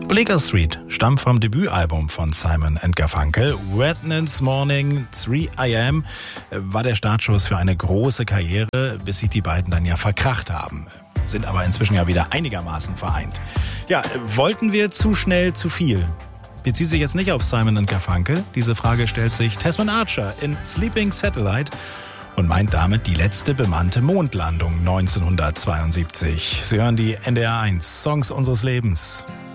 Bleecker Street stammt vom Debütalbum von Simon & Garfunkel. Wednesday Morning, 3 AM war der Startschuss für eine große Karriere, bis sich die beiden dann ja verkracht haben. Sind aber inzwischen ja wieder einigermaßen vereint. Ja, wollten wir zu schnell zu viel? Bezieht sich jetzt nicht auf Simon & Garfunkel. Diese Frage stellt sich Tesman Archer in Sleeping Satellite und meint damit die letzte bemannte Mondlandung 1972. Sie hören die NDR 1 Songs unseres Lebens.